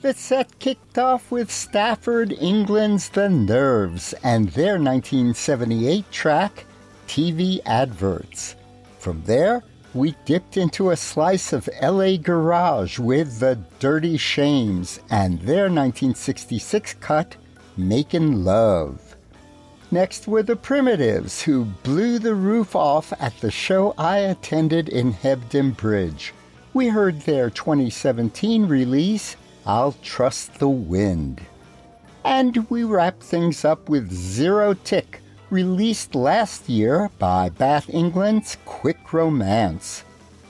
the set kicked off with Stafford England's The Nerves and their 1978 track, TV Adverts. From there, we dipped into a slice of LA garage with The Dirty Shames and their 1966 cut, Makin' Love. Next were the Primitives, who blew the roof off at the show I attended in Hebden Bridge. We heard their 2017 release, I'll Trust the Wind. And we wrapped things up with Zero Tick, released last year by Bath England's Quick Romance.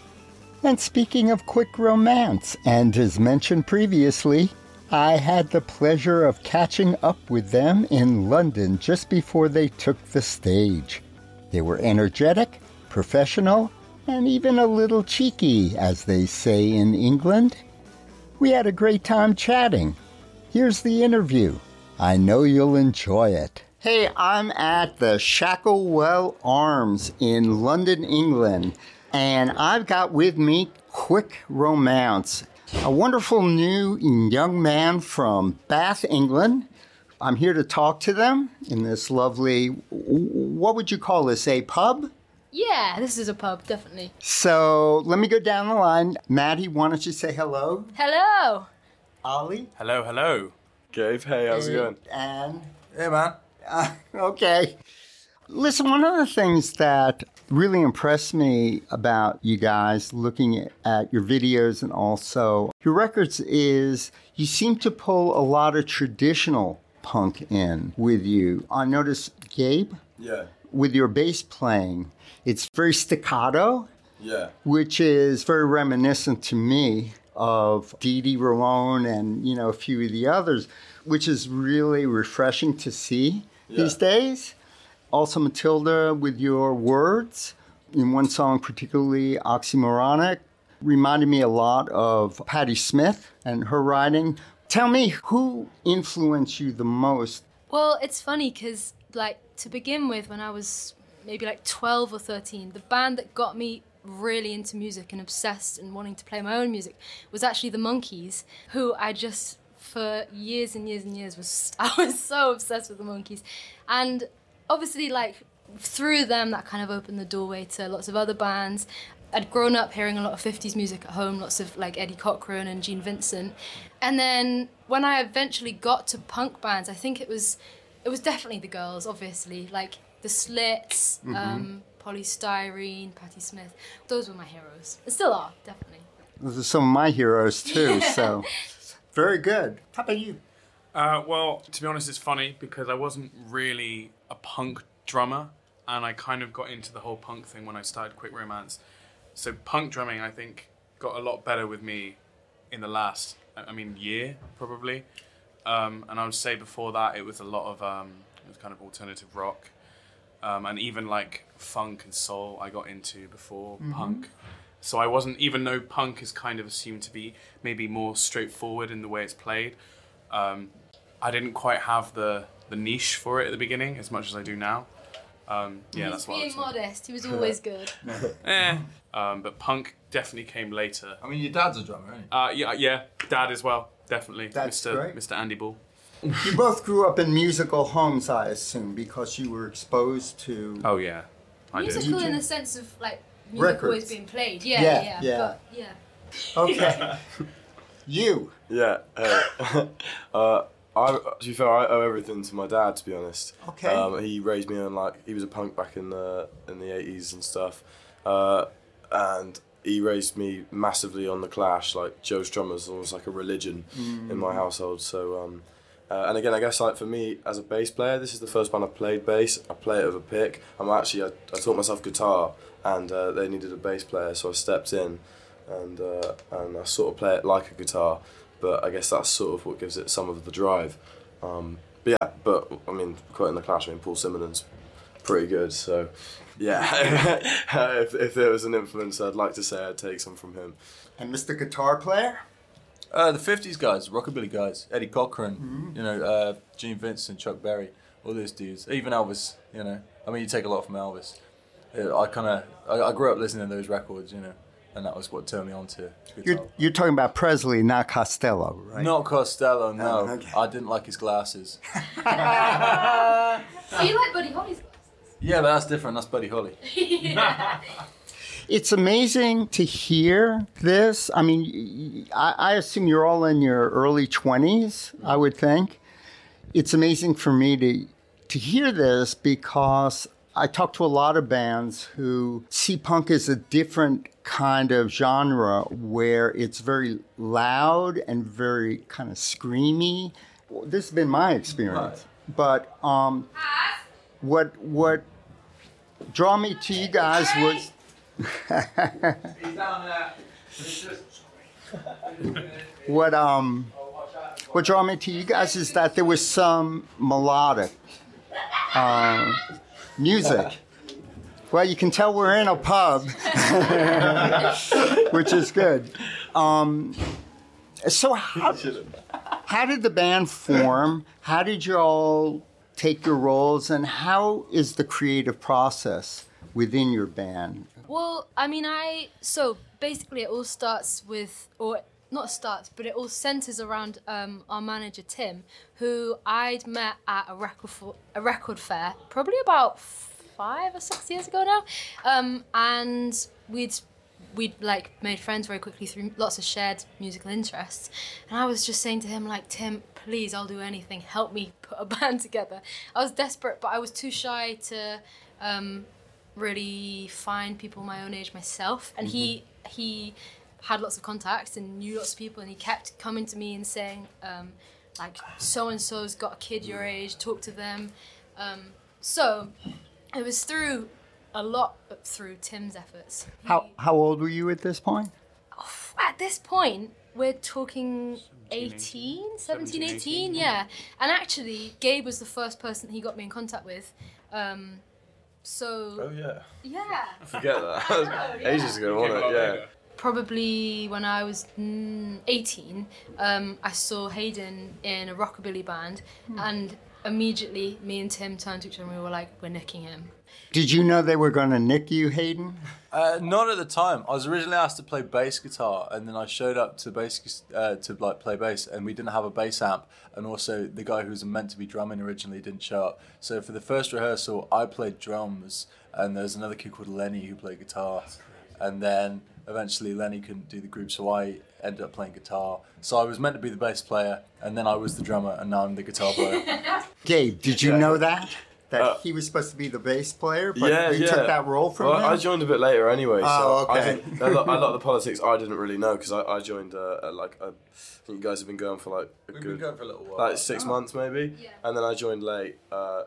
And speaking of Quick Romance, and as mentioned previously, I had the pleasure of catching up with them in London just before they took the stage. They were energetic, professional, and even a little cheeky, as they say in England. We had a great time chatting. Here's the interview. I know you'll enjoy it. Hey, I'm at the Shacklewell Arms in London, England, and I've got with me Quick Romance, a wonderful new young man from Bath, England. I'm here to talk to them in this lovely, what would you call this, a pub? Yeah, this is a pub, definitely. So let me go down the line. Maddie, why don't you say hello? Hello! Ollie? Hello, hello. Gabe, hey, how's it going? And? Hey, man. Okay. Listen, one of the things that really impressed me about you guys looking at your videos and also your records is you seem to pull a lot of traditional punk in with you. I noticed, Gabe, with your bass playing, it's very staccato, which is very reminiscent to me of Dee Dee Ramone and, a few of the others, which is really refreshing to see these days. Also, Matilda, with your words, in one song particularly oxymoronic, reminded me a lot of Patti Smith and her writing. Tell me, who influenced you the most? Well, it's funny because, to begin with, when I was maybe 12 or 13, the band that got me really into music and obsessed and wanting to play my own music was actually the Monkees, who I just, for years and years and years, I was so obsessed with the Monkees. And obviously, through them, that kind of opened the doorway to lots of other bands. I'd grown up hearing a lot of 50s music at home, lots of Eddie Cochran and Gene Vincent. And then when I eventually got to punk bands, I think it was definitely the girls, obviously, the Slits, Polystyrene, Patti Smith. Those were my heroes. They still are, definitely. Those are some of my heroes too, so very good. How about you? Well, to be honest, it's funny because I wasn't really a punk drummer, and I kind of got into the whole punk thing when I started Quick Romance. So punk drumming, I think, got a lot better with me in the last, year, probably. And I would say before that, it was a lot of, it was kind of alternative rock. And even funk and soul I got into before punk. So I wasn't, even though punk is kind of assumed to be maybe more straightforward in the way it's played, I didn't quite have the niche for it at the beginning as much as I do now. That's what I was being modest. He was always good. But punk definitely came later. Your dad's a drummer, isn't he? Yeah, Dad as well, definitely. That's great. Mr. Andy Bull. You both grew up in musical homes, I assume, because you were exposed to... Oh, yeah, I did. Musical in the sense of, music records always being played. Yeah. But, yeah. Okay. You? Yeah. To be fair, I owe everything to my dad, to be honest. Okay. He raised me on he was a punk back in the 80s and stuff, and he raised me massively on the Clash. Joe Strummer's almost like a religion in my household. So, and again, I guess for me as a bass player, this is the first band I've played bass. I play it with a pick. I taught myself guitar, and they needed a bass player, so I stepped in, and I sort of play it like a guitar. But I guess that's sort of what gives it some of the drive. Quoting the Clash, Paul Simonon pretty good. So, yeah, if there was an influence, I'd like to say I'd take some from him. And Mr. Guitar Player? The 50s guys, rockabilly guys, Eddie Cochran, Gene Vincent, Chuck Berry, all those dudes. Even Elvis, you take a lot from Elvis. I grew up listening to those records, and that was what turned me on to guitar. You're talking about Presley, not Costello, right? Not Costello, no. Oh, okay. I didn't like his glasses. You like Buddy Holly's glasses? Yeah, but that's different. That's Buddy Holly. It's amazing to hear this. I mean, I assume you're all in your early 20s, I would think. It's amazing for me to hear this because I talk to a lot of bands who see punk as a different kind of genre where it's very loud and very kind of screamy. This has been my experience. But what draw me to you guys was... What draw me to you guys is that there was some melodic music. Well, you can tell we're in a pub, which is good. So how did the band form? How did you all take your roles? And how is the creative process within your band? Well, I mean, so basically it all starts with, or not starts, but it all centers around our manager Tim, who I'd met at a record fair probably about 5 or 6 years ago now, and we'd like made friends very quickly through lots of shared musical interests. And I was just saying to him, like, Tim, please, I'll do anything. Help me put a band together. I was desperate, but I was too shy to really find people my own age myself. And he had lots of contacts and knew lots of people, and he kept coming to me and saying, like, so-and-so's got a kid your age, talk to them. So it was through Tim's efforts. How old were you at this point? At this point, we're talking 17, 18, yeah. And actually, Gabe was the first person he got me in contact with. Oh yeah. Yeah. I forget that. Ages ago, wasn't it? Yeah. Probably when I was 18, I saw Hayden in a rockabilly band, and immediately me and Tim turned to each other and we were like, we're nicking him. Did you know they were going to nick you, Hayden? Not at the time. I was originally asked to play bass guitar, and then I showed up to play bass, and we didn't have a bass amp, and also the guy who was meant to be drumming originally didn't show up. So for the first rehearsal, I played drums, and there was another kid called Lenny who played guitar, and then eventually Lenny couldn't do the group, so I ended up playing guitar. So I was meant to be the bass player, and then I was the drummer, and now I'm the guitar player. Gabe, did you know that? That he was supposed to be the bass player, but you took that role from him? I joined a bit later anyway, so okay. I think a lot of the politics I didn't really know, because I joined I think you guys have been going for like We've been going for a little while. like 6 months maybe, Yeah. and then I joined late, I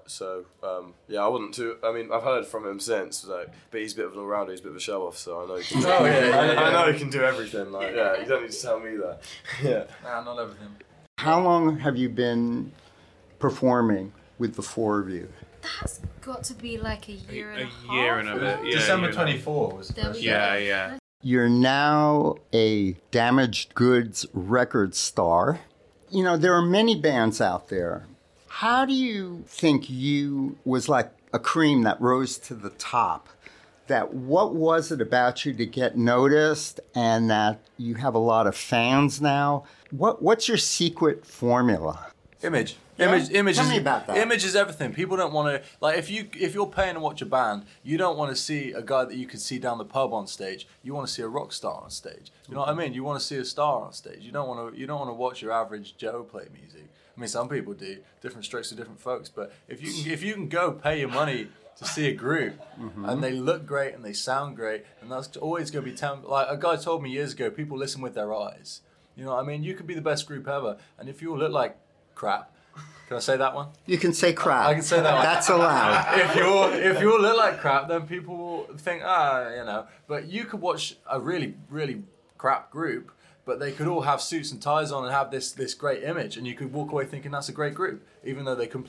wasn't too, I mean, I've heard from him since, but he's a bit of an all-rounder, he's a bit of a show-off, so I know he can I know he can do everything, like, you don't need to tell me that. Yeah. Nah, not everything. How long have you been performing with the four of you? That's got to be like a year and a half. A year and a bit, yeah. December 24 was the There first we year. go. Yeah. You're now a Damaged Goods record star. You know, there are many bands out there. How do you think you was like a cream that rose to the top? That what was it about you to get noticed and that you have a lot of fans now? What's your secret formula? Image. Yeah? Image Tell is, me about that. Image is everything. People don't want to, like, if you're paying to watch a band, you don't want to see a guy that you could see down the pub on stage. You want to see a rock star on stage. You know what I mean? You want to see a star on stage. You don't want to watch your average Joe play music. I mean, some people do. Different strokes for different folks. But if you can go pay your money to see a group, and they look great and they sound great, and that's always going to be like a guy told me years ago. People listen with their eyes. You know what I mean? You could be the best group ever, and if you all look like crap. Can I say that one? You can say crap. I can say that one. That's allowed. If you all look like crap, then people will think, But you could watch a really, really crap group, but they could all have suits and ties on and have this great image, and you could walk away thinking that's a great group, even though they couldn't